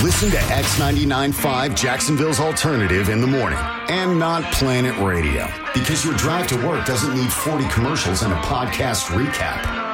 Listen to X99.5 Jacksonville's Alternative in the morning and not Planet Radio. Because your drive to work doesn't need 40 commercials and a podcast recap.